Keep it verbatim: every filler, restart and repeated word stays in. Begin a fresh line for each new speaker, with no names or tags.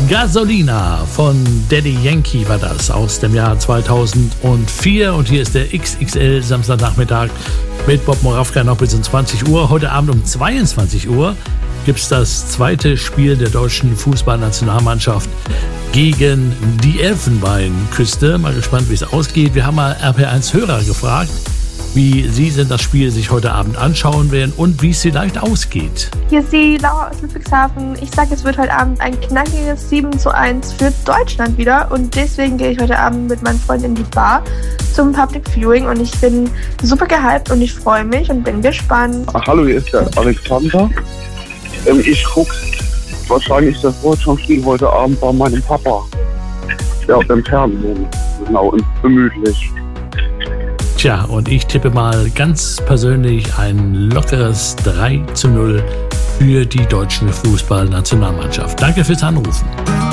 Gasolina von Daddy Yankee war das aus dem Jahr zweitausendvier. Und hier ist der X X L Samstagnachmittag mit Bob Moravka noch bis um zwanzig Uhr. Heute Abend um zweiundzwanzig Uhr gibt es das zweite Spiel der deutschen Fußballnationalmannschaft gegen die Elfenbeinküste. Mal gespannt, wie es ausgeht. Wir haben mal R P eins Hörer gefragt, wie sie denn das Spiel sich heute Abend anschauen werden und wie es vielleicht ausgeht.
Hier ist die Laura aus Ludwigshafen. Ich sage, es wird heute Abend ein knackiges sieben zu eins für Deutschland wieder. Und deswegen gehe ich heute Abend mit meinem Freund in die Bar zum Public Viewing. Und ich bin super gehypt und ich freue mich und bin gespannt.
Ach, hallo, hier ist der Alexander. Ähm, ich gucke wahrscheinlich das Deutschlandspiel heute Abend bei meinem Papa. Der auf dem Fernsehen. Genau, und gemütlich.
Tja, und ich tippe mal ganz persönlich ein lockeres drei zu null für die deutsche Fußballnationalmannschaft. Danke fürs Anrufen.